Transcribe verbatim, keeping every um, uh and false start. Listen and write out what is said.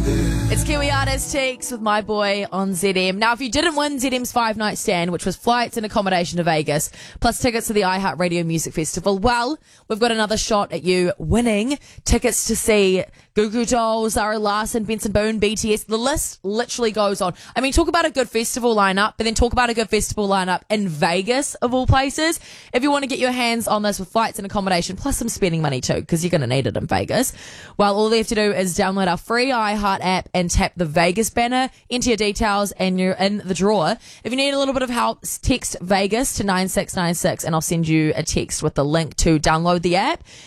It's Kiwi Artist Teeks with My Boy on Z M. Now, if you didn't win Z M's five night stand, which was flights and accommodation to Vegas, plus tickets to the iHeartRadio Music Festival, well, we've got another shot at you winning tickets to see Goo Goo Dolls, Zara Larsson, Benson Boone, B T S. The list literally goes on. I mean, talk about a good festival lineup, but then talk about a good festival lineup in Vegas, of all places. If you want to get your hands on this with flights and accommodation, plus some spending money too, because you're going to need it in Vegas, well, all you have to do is download our free iHeart app and tap the Vegas banner, enter your details, and you're in the draw. If you need a little bit of help, text Vegas to nine six nine six, and I'll send you a text with the link to download the app.